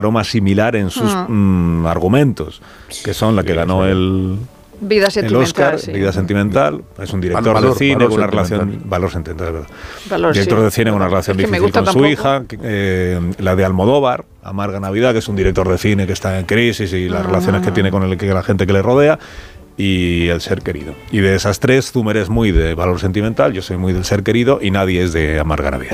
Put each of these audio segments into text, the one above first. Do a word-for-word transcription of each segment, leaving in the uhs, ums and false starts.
broma similar en sus uh-huh. mm, argumentos, que son la que ganó el... Vida sentimental, el Oscar, sí. Vida sentimental, es un director valor, de cine valor con una sentimental. relación, valor sentimental, ¿verdad? Valor, director sí. de cine con una relación Es que me difícil con gusta su tampoco. hija, eh, la de Almodóvar, Amarga Navidad, que es un director de cine que está en crisis y las uh-huh. relaciones que tiene con el, que la gente que le rodea, y El ser querido. Y de esas tres, Zumer es muy de valor sentimental, yo soy muy del ser querido y nadie es de Amarga Navidad.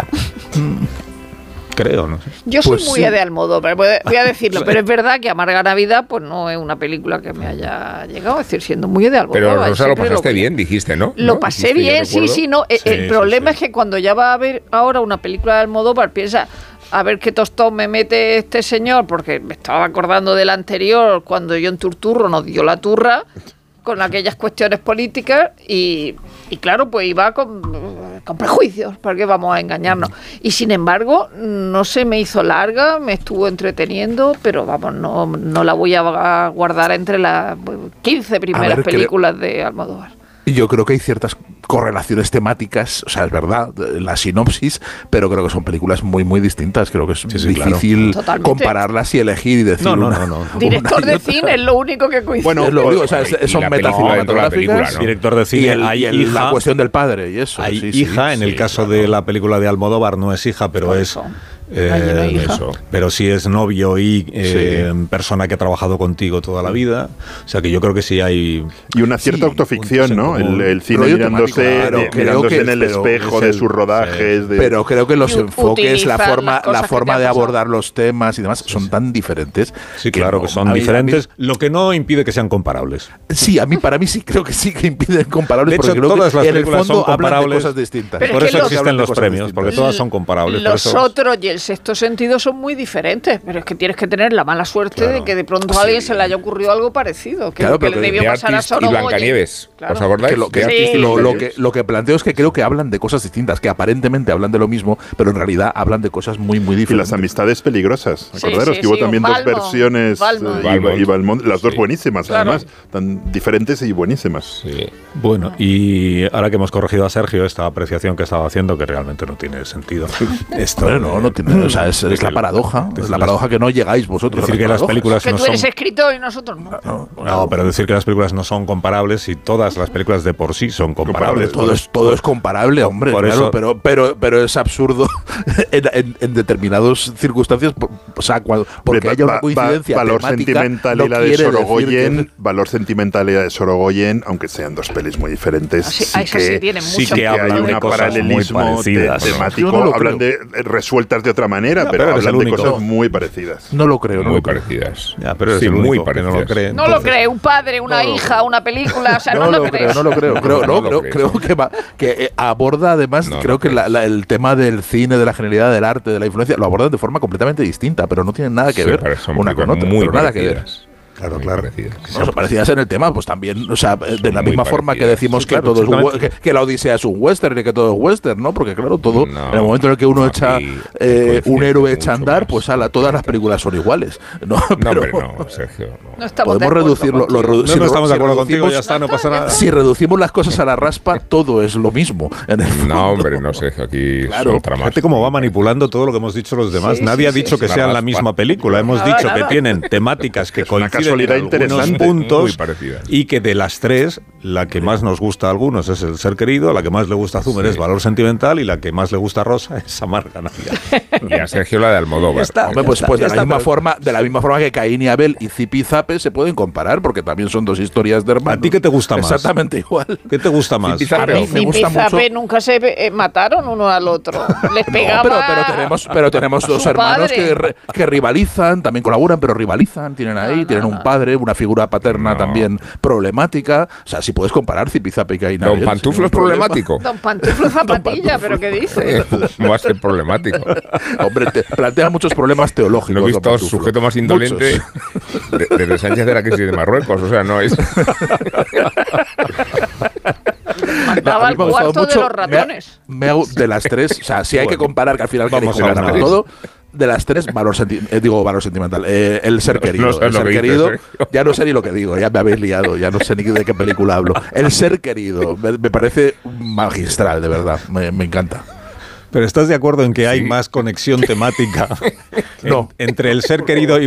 Creo, no sé. Yo soy Pues muy sí. de Almodóvar, voy a decirlo, pero es verdad que Amarga Navidad pues no es una película que me haya llegado, es decir, siendo muy de Almodóvar. Pero Rosa, lo pasaste lo, bien, dijiste, ¿no? Lo ¿No? pasé Dijiste, bien, sí, sí, no. Sí, el sí, problema sí. es que cuando ya va a ver ahora una película de Almodóvar, piensa, a ver qué tostón me mete este señor, porque me estaba acordando del anterior, cuando John Turturro nos dio la turra con aquellas cuestiones políticas y, y claro, pues iba con, con prejuicios, porque vamos a engañarnos. Y sin embargo, no se me hizo larga, me estuvo entreteniendo, pero vamos, no, no la voy a guardar entre las quince primeras ver, películas creo... de Almodóvar. Yo creo que hay ciertas correlaciones temáticas, o sea, es verdad, la sinopsis, pero creo que son películas muy, muy distintas. Creo que es sí, sí, difícil claro. compararlas y elegir y decir. No, no, una, no, no. Director una de cine es lo único que coincide. Bueno, es lo único, o sea, es, son metacinematográficas. ¿no? Director de cine, y, el, hay y el, hija, la cuestión del padre y eso. Hay sí, hija, sí, en sí, el caso claro. de la película de Almodóvar no es hija, pero Por es... eso. Eh, Ay, no, hija. eso. Pero sí es novio y eh, sí. persona que ha trabajado contigo toda la vida. O sea que yo creo que sí hay... Y una cierta sí, autoficción, ¿no? El, el cine rollo mirándose, temático, de, claro, mirándose que, en el espejo de sus rodajes. Sí. De... Pero creo que los y enfoques, la forma, la forma de pasado. abordar los temas y demás son sí. tan diferentes. Sí, que claro no, que son a mí, diferentes, a mí, lo que no impide que sean comparables. Sí, a mí para mí sí creo que sí que impiden comparables. De hecho, porque creo todas que las en el películas fondo son hablan de comparables. cosas distintas. Pero por es que eso los, existen los premios, distintas. porque todas son comparables. Los por eso... otros y el sexto sentido son muy diferentes, pero es que tienes que tener la mala suerte Claro. de que de pronto Sí. a alguien se le haya ocurrido algo parecido, que Claro, lo que pero le que debió de pasar a Artist y Sorogoyen. Blancanieves, Claro. ¿os acordáis? Que lo, que, Sí. lo, lo, que, lo que planteo es que creo que hablan de cosas distintas, que aparentemente hablan de lo mismo, pero en realidad hablan de cosas muy, muy Y diferentes. las amistades peligrosas. Sí, Acordaros sí, que hubo sí, también Balmond, dos versiones Balmond. eh, y, Balmond. y Balmond, las dos Sí. buenísimas, Claro. además, tan diferentes y buenísimas. Sí. Bueno, y ahora que hemos corregido a Sergio esta apreciación que estaba haciendo, que realmente no tiene sentido. Esto Bueno, no, no tiene, o sea, es, de es la que- paradoja, de es la las- paradoja que no llegáis vosotros. decir a que las paradojas. películas Que no tú eres son... escritor y nosotros no. No, No, pero decir que las películas no son comparables y todas las películas de por sí son comparables. todo es, todo es comparable, hombre, por claro, eso- pero, pero, pero es absurdo en, en, en determinadas circunstancias, por- o sea, cuando, porque Va- haya una va- coincidencia valor temática, sentimental no y la de quiere decir Sorogoyen, que- valor sentimental y la de Sorogoyen, aunque sean dos pelis muy diferentes, Así- sí a esas que, sí tienen sí mucho que que hablan hay de un cosas muy paralelismo parecidas, te- ¿no? temático, Yo no lo hablan creo. de resueltas de otra manera, Ya, pero, pero eres hablan el de único. cosas muy parecidas. No lo creo, no Muy lo creo. parecidas. Ya, pero eres Sí, el muy único que no lo parecidas. cree. No lo Entonces- cree, un padre, una No lo hija, una película, o sea, no, No lo lo crees. creo, no lo creo. Creo, No no, lo creo, crees. creo que, va, que eh, aborda además, No, creo no que la- crees. la- el tema del cine, de la genialidad del arte, de la influencia, lo abordan de forma completamente distinta, pero no tienen nada que Sí, ver pero son una con películas otra. muy Pero nada que ver. parecidas. Claro, Muy claro. parecidas. No, son parecidas en el tema, pues también, o sea, de la Muy misma forma que parecidas. decimos Sí, que claro, todo es un we- exactamente. que, que la Odisea es un western y que todo es western, ¿no? Porque claro, todo, No, en el momento en el que uno aquí echa hay eh, un coincidencia héroe echa a mucho andar, más. pues ala, todas las películas son iguales. No, No, pero hombre, no, Sergio. No. No estamos de podemos acuerdo reducirlo. Lo, contigo. redu- No, si no re- estamos de si acuerdo contigo, reducimos- ya está, no pasa nada. Si reducimos las cosas a la raspa, todo es lo mismo. En el fondo. No, hombre, no, Sergio, aquí Claro. son tramas. Fíjate cómo va manipulando todo lo que hemos dicho los demás. Sí, Nadie sí, ha dicho sí, que sí. sean Nada la más, misma pa- película. Hemos Nada, dicho nada. que tienen temáticas que Es una coinciden en casualidad algunos interesante. puntos Muy parecidas. y que de las tres, la que más nos gusta a algunos es El ser querido, la que más le gusta a Zumer Sí. es Valor sentimental y la que más le gusta a Rosa es Amarga Navidad. Y a Sergio la de Almodóvar. Ya está. Hombre, pues, Ya pues de, está, la ya misma está, forma, de la misma forma que Caín y Abel y Zipi y Zape se pueden comparar, porque también son dos historias de hermanos. ¿A ti qué te gusta más? Exactamente igual. ¿Qué te gusta más? Zipi y Zape. A mí me Ni gusta Pizape mucho. nunca se eh, mataron uno al otro. Les pegaba. No, pero, pero tenemos, pero tenemos dos su hermanos padre. que, re- que rivalizan, también colaboran, pero rivalizan, tienen ahí, No, no, tienen un no. padre, una figura paterna No. también problemática. O sea, si puedes comparar Zipi y Zape y Caín y Don Abel, Pantuflo sin es ningún problema. problemático. Don Pantuflo Zapatilla, pero ¿qué dice? ¿Cómo va a ser problemático? Hombre, te plantea muchos problemas teológicos. Lo he Don visto Pantuflo. sujeto más indolente Muchos. de- desde Sánchez de la crisis de Marruecos. O sea, no es. Mandaba A al mí me ha gustado cuarto de mucho, los ratones. Me ha- me ha gu- de las tres, o sea, si hay que comparar, que al final Vamos queréis a comparar las todo, de las tres, valor senti- eh, digo valor sentimental, eh, el ser No- querido, no sabes el lo ser que dices, querido, Sergio. ya no sé ni lo que digo, ya me habéis liado, ya no sé ni de qué película hablo. El ser querido, me, me parece magistral, de verdad, me, me encanta. Pero ¿estás de acuerdo en que hay más conexión temática en- No. entre El ser querido y